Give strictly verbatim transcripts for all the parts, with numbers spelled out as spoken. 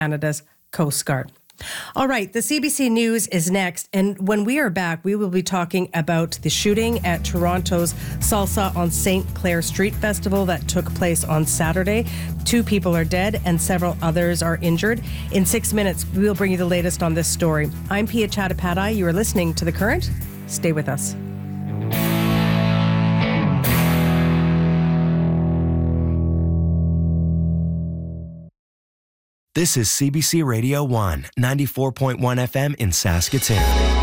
Canada's Coast Guard. All right, the C B C News is next. And when we are back, we will be talking about the shooting at Toronto's Salsa on Saint Clair Street Festival that took place on Saturday. Two people are dead and several others are injured. In six minutes, we will bring you the latest on this story. I'm Pia Chattopadhyay. You are listening to The Current. Stay with us. This is C B C Radio one, ninety-four point one F M in Saskatoon.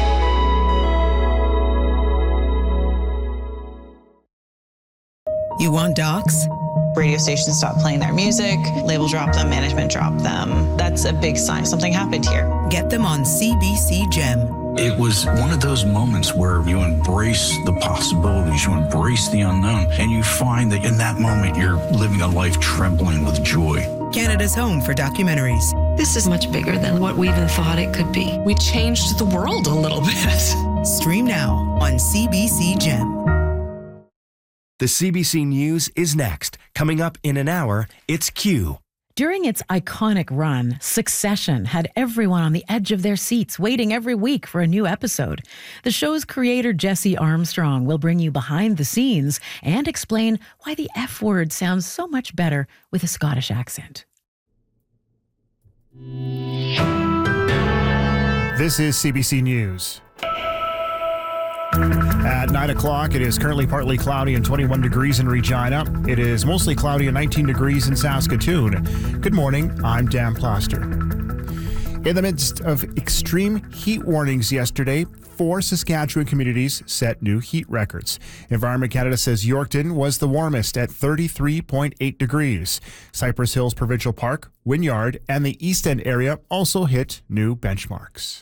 You want docs? Radio stations stop playing their music, label drop them, management drop them. That's a big sign something happened here. Get them on C B C Gem. It was one of those moments where you embrace the possibilities, you embrace the unknown, and you find that in that moment you're living a life trembling with joy. Canada's home for documentaries. This is much bigger than what we even thought it could be. We changed the world a little bit. Stream now on C B C Gem. The C B C News is next. Coming up in an hour, it's Q. During its iconic run, Succession had everyone on the edge of their seats, waiting every week for a new episode. The show's creator, Jesse Armstrong, will bring you behind the scenes and explain why the F word sounds so much better with a Scottish accent. This is C B C News. At nine o'clock, it is currently partly cloudy and twenty-one degrees in Regina. It is mostly cloudy and nineteen degrees in Saskatoon. Good morning, I'm Dan Plaster. In the midst of extreme heat warnings yesterday, four Saskatchewan communities set new heat records. Environment Canada says Yorkton was the warmest at thirty-three point eight degrees. Cypress Hills Provincial Park, Wynyard, and the East End area also hit new benchmarks.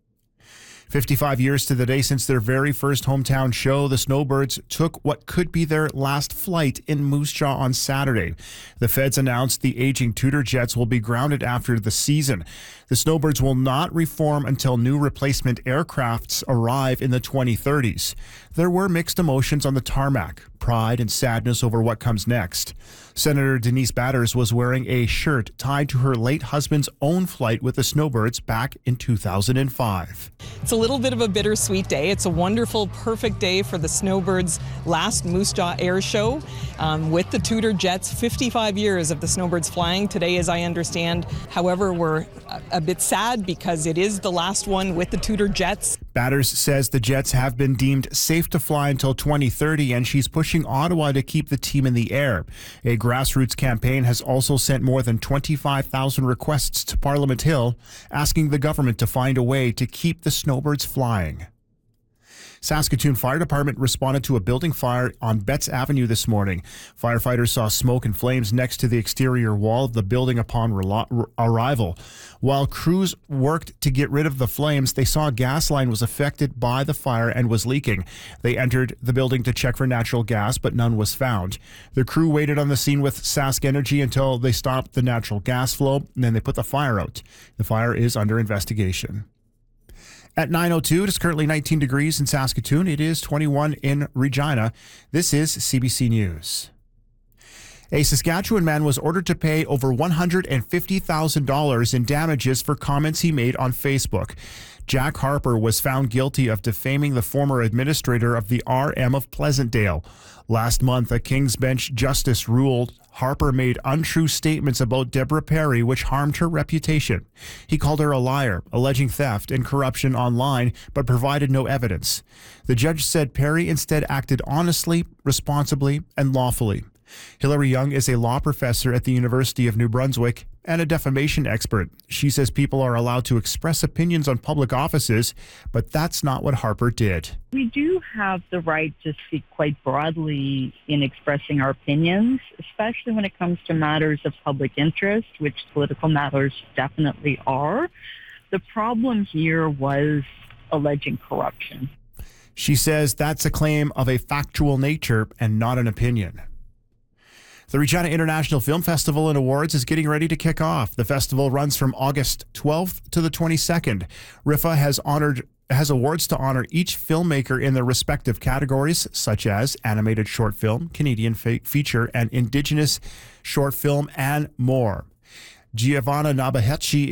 fifty-five years to the day since their very first hometown show, the Snowbirds took what could be their last flight in Moose Jaw on Saturday. The feds announced the aging Tudor jets will be grounded after the season. The Snowbirds will not reform until new replacement aircrafts arrive in the twenty thirties. There were mixed emotions on the tarmac, pride and sadness over what comes next. Senator Denise Batters was wearing a shirt tied to her late husband's own flight with the Snowbirds back in two thousand five. It's a little bit of a bittersweet day. It's a wonderful, perfect day for the Snowbirds' last Moose Jaw Air Show um, with the Tudor Jets. fifty-five years of the Snowbirds flying today, as I understand. However, we're a, a bit sad because it is the last one with the Tudor Jets. Batters says the Jets have been deemed safe to fly until twenty thirty, and she's pushing Ottawa to keep the team in the air. A grassroots campaign has also sent more than twenty-five thousand requests to Parliament Hill, asking the government to find a way to keep the Snowbirds flying. Saskatoon Fire Department responded to a building fire on Betts Avenue this morning. Firefighters saw smoke and flames next to the exterior wall of the building upon relo- arrival. While crews worked to get rid of the flames, they saw a gas line was affected by the fire and was leaking. They entered the building to check for natural gas, but none was found. The crew waited on the scene with Sask Energy until they stopped the natural gas flow, and then they put the fire out. The fire is under investigation. At nine oh two, it is currently nineteen degrees in Saskatoon. It is twenty-one in Regina. This is C B C News. A Saskatchewan man was ordered to pay over one hundred fifty thousand dollars in damages for comments he made on Facebook. Jack Harper was found guilty of defaming the former administrator of the R M of Pleasantdale. Last month, a King's Bench justice ruled Harper made untrue statements about Deborah Perry, which harmed her reputation. He called her a liar, alleging theft and corruption online, but provided no evidence. The judge said Perry instead acted honestly, responsibly, and lawfully. Hilary Young is a law professor at the University of New Brunswick and a defamation expert. She says people are allowed to express opinions on public offices, but that's not what Harper did. We do have the right to speak quite broadly in expressing our opinions, especially when it comes to matters of public interest, which political matters definitely are. The problem here was alleging corruption. She says that's a claim of a factual nature and not an opinion. The Regina International Film Festival and Awards is getting ready to kick off. The festival runs from August twelfth to the twenty-second. R I F A has honored has awards to honor each filmmaker in their respective categories, such as animated short film, Canadian fe- feature, and Indigenous short film, and more. Giovanna Nabahetchi